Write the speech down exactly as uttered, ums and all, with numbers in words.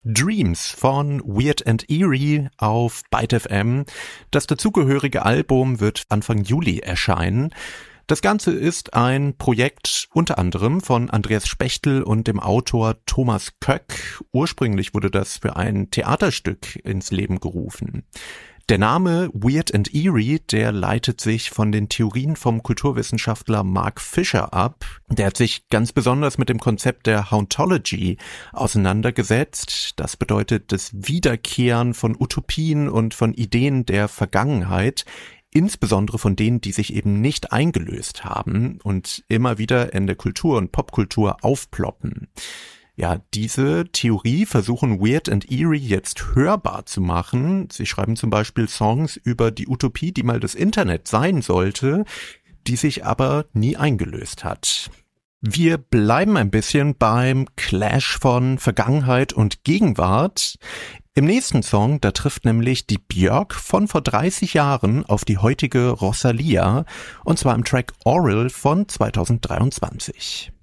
Dreams von Weird and Eerie auf Byte F M. Das dazugehörige Album wird Anfang Juli erscheinen. Das Ganze ist ein Projekt unter anderem von Andreas Spechtel und dem Autor Thomas Köck. Ursprünglich wurde das für ein Theaterstück ins Leben gerufen. Der Name Weird and Eerie, der leitet sich von den Theorien vom Kulturwissenschaftler Mark Fisher ab. Der hat sich ganz besonders mit dem Konzept der Hauntology auseinandergesetzt. Das bedeutet das Wiederkehren von Utopien und von Ideen der Vergangenheit, insbesondere von denen, die sich eben nicht eingelöst haben und immer wieder in der Kultur und Popkultur aufploppen. Ja, diese Theorie versuchen Weird and Eerie jetzt hörbar zu machen. Sie schreiben zum Beispiel Songs über die Utopie, die mal das Internet sein sollte, die sich aber nie eingelöst hat. Wir bleiben ein bisschen beim Clash von Vergangenheit und Gegenwart. Im nächsten Song, da trifft nämlich die Björk von vor dreißig Jahren auf die heutige Rosalia, und zwar im Track Oral von zweitausenddreiundzwanzig.